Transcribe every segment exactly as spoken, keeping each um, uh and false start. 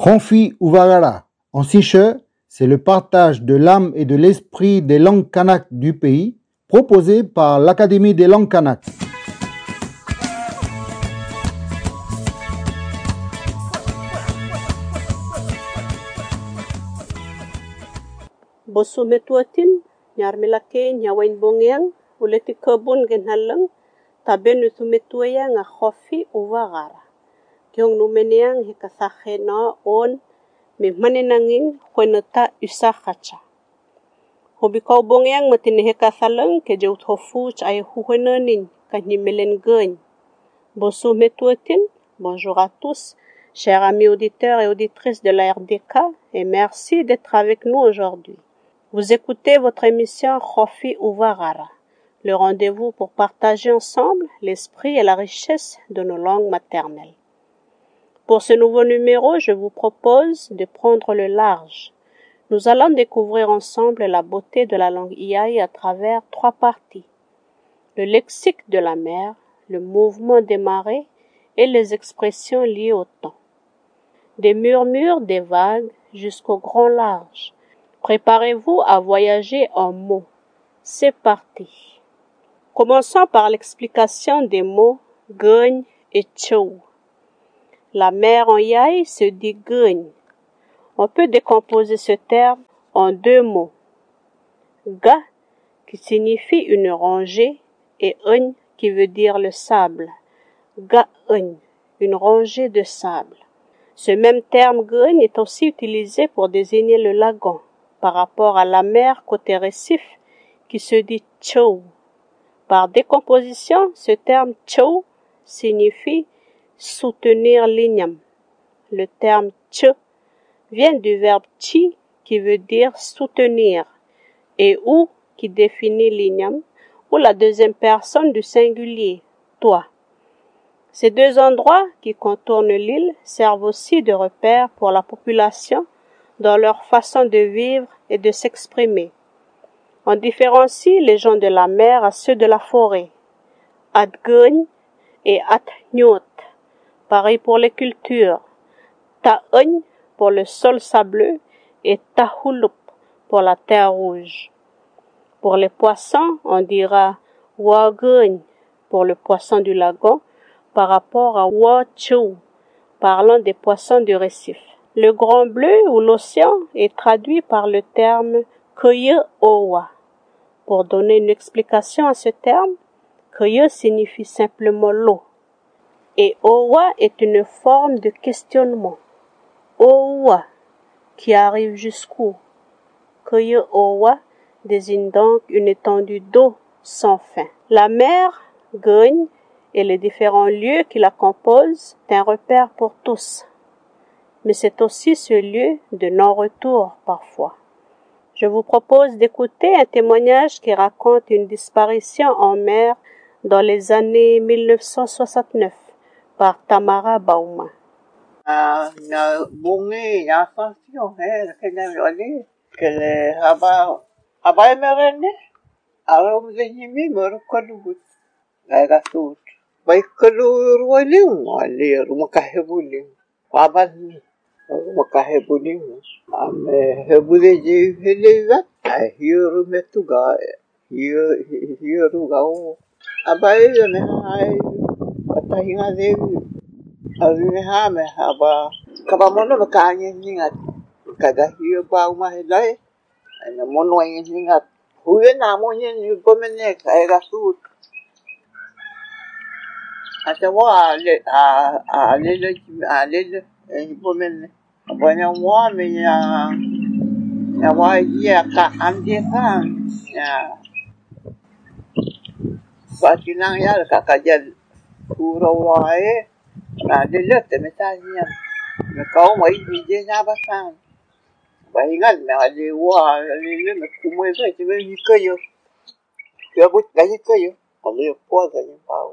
Ronfi Uvagara, en siche, c'est le partage de l'âme et de l'esprit des langues kanak du pays, proposé par l'Académie des langues kanak. Bosu metuatin, nyar melake nyawain bongyang, uleti kebun gen halang, tabe nutu metuaya nga Ronfi Uvagara. Kyong numeniang hikasahe na on, me manenangin kwenata usakacha. Hobikaw bongyang matine hikasalang ke jaut hofuch ay huhenanin kanyi melengany. Bosu metuatin, bonjour à tous, chers amis auditeurs et auditrices de la R D K, et merci d'être avec nous aujourd'hui. Vous écoutez votre émission Ronfi Uvagara, le rendez-vous pour partager ensemble l'esprit et la richesse de nos langues maternelles. Pour ce nouveau numéro, je vous propose de prendre le large. Nous allons découvrir ensemble la beauté de la langue Iai à travers trois parties. Le lexique de la mer, le mouvement des marées et les expressions liées au temps. Des murmures des vagues jusqu'au grand large. Préparez-vous à voyager en mots. C'est parti. Commençons par l'explication des mots Gugne et Tchou. La mer en Iai se dit Gugne. On peut décomposer ce terme en deux mots. Ga, qui signifie une rangée, et Un, qui veut dire le sable. Ga Un, une rangée de sable. Ce même terme Gugne est aussi utilisé pour désigner le lagon, par rapport à la mer côté récif, qui se dit Tchou. Par décomposition, ce terme Tchou signifie soutenir l'igname. Le terme Tche vient du verbe Chi, qui veut dire soutenir, et Ou, qui définit l'igname, ou la deuxième personne du singulier, toi. Ces deux endroits qui contournent l'île servent aussi de repère pour la population dans leur façon de vivre et de s'exprimer. On différencie les gens de la mer à ceux de la forêt, Adgugne et Atnyot. Pareil pour les cultures, Ta'un pour le sol sableux et Tahulup pour la terre rouge. Pour les poissons, on dira Wagugne pour le poisson du lagon par rapport à Wachou, parlant des poissons du récif. Le grand bleu ou l'océan est traduit par le terme Koye Owa. Pour donner une explication à ce terme, Koye signifie simplement l'eau. Et Owa est une forme de questionnement. Owa, qui arrive jusqu'où? Koye Owa désigne donc une étendue d'eau sans fin. La mer, Gugne, et les différents lieux qui la composent est un repère pour tous. Mais c'est aussi ce lieu de non-retour parfois. Je vous propose d'écouter un témoignage qui raconte une disparition en mer dans les années mille neuf cent soixante-neuf par Tamara Bauma. Ah, na bungi na fasio he kena wali kele haba haba merene aro mzeni mor kodubut ga sut bai kelu ruwali wali rumakahebuling wabani rumakahebuling ame hebule je heleva hiru metuga hiru hiru gao abai ne hai patahinga devi Azine hame haba kaba mono makanya ningat kada hiyo ba umahilay ana mono yung ningat huyo na mo yin yung pomene kaya gasut ata wa le a a le le a le le yung pomene abanya wa me ya ya wa ya ka ande ka ya pati nang ya ka kajal kuro wa e na lele te metanya me kau mai bije na ba san ba hingal na le wa le me kumo eso te ve ni kayo ya bu ga ni kayo ale po ga ni pa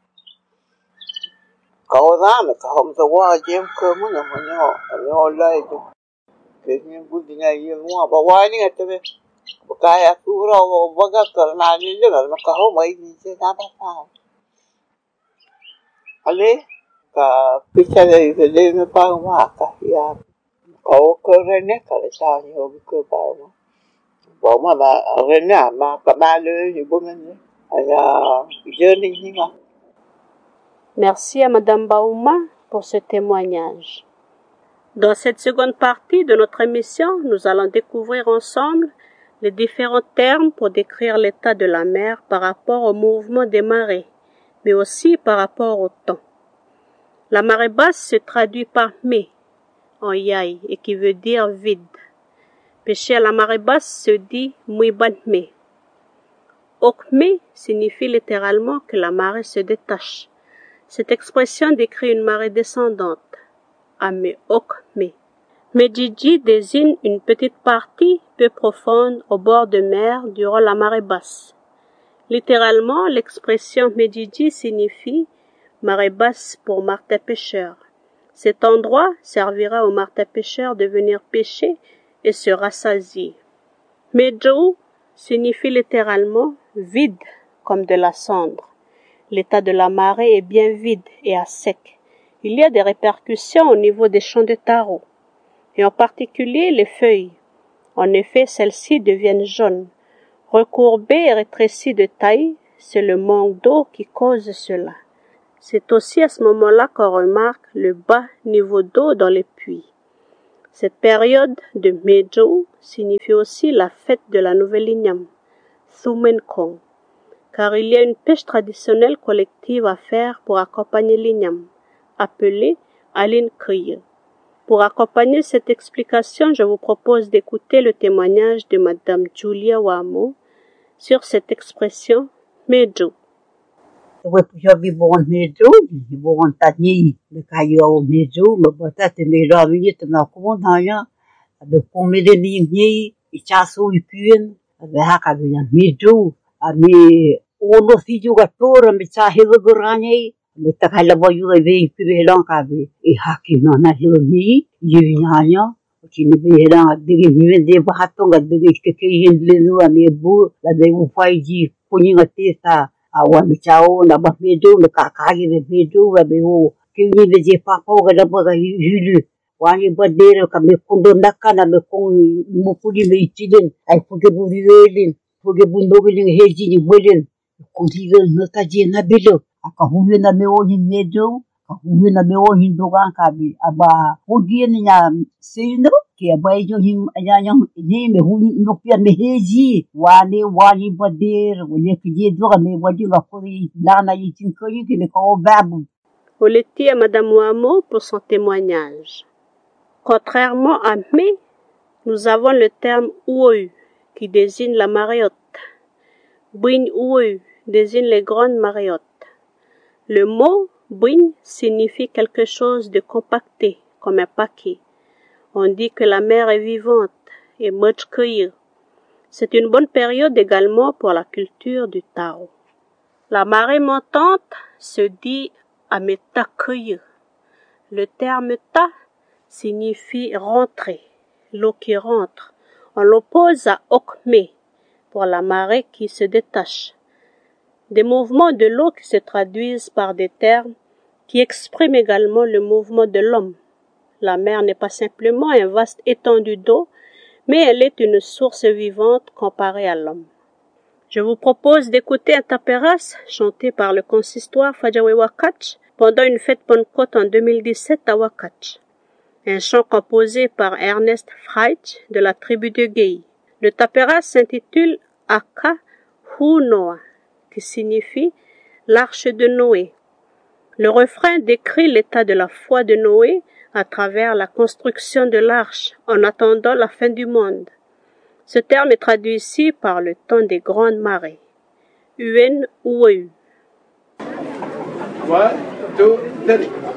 kau da me kau mo wa jem ko mo na mo no ale olai to ke ni bu dinga ye mo ba wa ni te ve ba ka ya ku ro ba ga ka na ni le me kau mai bije na ba san ale ka picture de de me pa wa ka ya Kau ke rene kala sa ni hobi ke bawa. Bawa ma rene ma kamale ni bonne. Aya jeune ni nga. Merci à Madame Baouma pour ce témoignage. Dans cette seconde partie de notre émission, nous allons découvrir ensemble les différents termes pour décrire l'état de la mer par rapport au mouvement des marées, mais aussi par rapport au temps. La marée basse se traduit par me en yai et qui veut dire vide. Pêcher à la marée basse se dit muibanme. Okme signifie littéralement que la marée se détache. Cette expression décrit une marée descendante. Ame okme. Medjiji désigne une petite partie peu profonde au bord de mer durant la marée basse. Littéralement, l'expression Medjiji signifie marée basse pour martin-pêcheur. Cet endroit servira aux martin-pêcheurs de venir pêcher et se rassasier. Medjou signifie littéralement vide comme de la cendre. L'état de la marée est bien vide et à sec. Il y a des répercussions au niveau des champs de taro, et en particulier les feuilles. En effet, celles-ci deviennent jaunes. Recourbées et rétrécies de taille, c'est le manque d'eau qui cause cela. C'est aussi à ce moment-là qu'on remarque le bas niveau d'eau dans les puits. Cette période de Mejo signifie aussi la fête de la nouvelle igname, Thumenkong, car il y a une pêche traditionnelle collective à faire pour accompagner l'igname, appelée Alin Kriye. Pour accompagner cette explication, je vous propose d'écouter le témoignage de Madame Julia Wamo sur cette expression Mejo. Wepujabi bon mejo, bon tani, le caillou mejo, me botate me ravi te na kumanya, de pomede ni ni, ichaso ipuen, de hakabian mejo, a me ono fijo gatora me chahido goranye, me takala boyu ve pibelan kabe, e haki no na loni, yinyanya, kini behera digi niwe de bahatonga digi keke yendlenu ane bu, la de ufaiji kuninga tesa, awan chao na ba mejo na kakagi de mejo wa be o kini de je papa ga da ba hulu wani ba de ka me kundo naka na me kong mupudi me itiden ai fuge buri welin fuge bundo gelin heji ni welin kundi na ta je na bilo aka hulu na me o hin mejo ka hulu na me o hin dogan ka bi aba fuge ni nya sino ke aba jo hin anya nya ni me hulu no pia me heji wani wani ba de wani ke je do me wadi la fori lana yitin ko yiki ne ko babu. Oleti à Madame Wamo pour son témoignage. Contrairement à me, nous avons le terme oueu qui désigne la marée haute. Brin oueu désigne les grandes marées hautes. Le mot brin signifie quelque chose de compacté, comme un paquet. On dit que la mer est vivante et much cueillir. C'est une bonne période également pour la culture du taro. La marée montante se dit ameta cueillir. Le terme ta signifie rentrer, l'eau qui rentre. On l'oppose à okme pour la marée qui se détache. Des mouvements de l'eau qui se traduisent par des termes qui expriment également le mouvement de l'homme. La mer n'est pas simplement un vaste étendue d'eau, mais elle est une source vivante comparée à l'homme. Je vous propose d'écouter un taperas chanté par le consistoire Fajawe Wakach pendant une fête Pentecôte en deux mille dix-sept à Wakach. Un chant composé par Ernest Freitch de la tribu de Gei. Le taperas s'intitule Aka Hu Noah, qui signifie l'arche de Noé. Le refrain décrit l'état de la foi de Noé à travers la construction de l'arche en attendant la fin du monde. Ce terme est traduit ici par le temps des grandes marées. Uen Ueu. One, two, three.